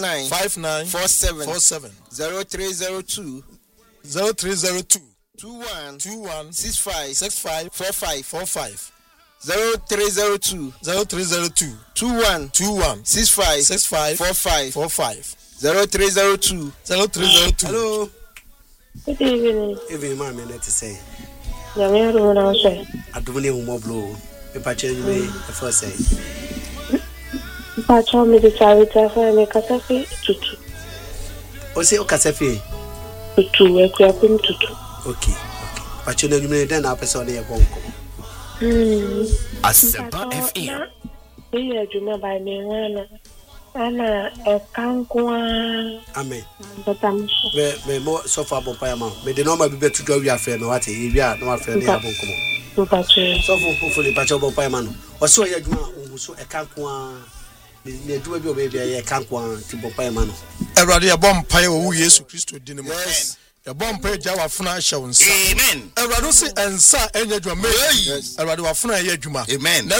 5947 0302 21 65 45 0302 21 65 45 0302. Hello. Good evening. Even my minute to say. Yami Aruna say. Adumuni umoblo. Epache you the first say. Pacho me the charity for me kasafi tutu. O say o kasafi. Tutu we kuapim tutu. Okay. Pacho na you then na person na yebonko. Asempa FM. Iya juma by me wana. Ana ekankwa. Amen. Batamusho. Me mo so far bon pa ma. Me de normal be to do wi afa no what e wi a no afa na yabonko mo. Pacho. So for the pacho bon pa ma no. O so ya juma o so ekankwa. Ne duwa bi o be ya ekankwa ti bon pa ma no. Awurade ya bom pa wo Yesu Kristo din mu. Ya bom pa ja wafuna ahye wonsa. Amen. Awurade se ensa enya dwuma. Awurade wafuna ya dwuma. Amen.